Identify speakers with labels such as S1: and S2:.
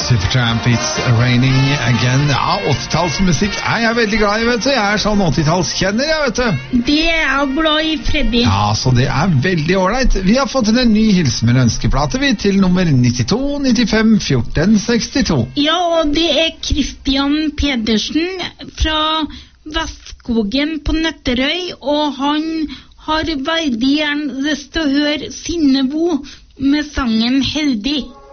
S1: Supertramp, It's Raining Again. Ja, 80-tallsmusikk er jeg veldig glad i, vet du. Jeg er sånn 80-tallskjenner, jeg, vet du.
S2: Det er jeg glad i, Freddy.
S1: Ja, så det er veldig ordentlig. Vi har fått en ny hilsen med ønskeplate vi til nummer 92 95 14 62.
S2: Ja, og det er Christian Pedersen fra Vestskogen på Nøtterøy, og han har veldig gjerne lyst til å høre Sinnebo med sangen Heldig.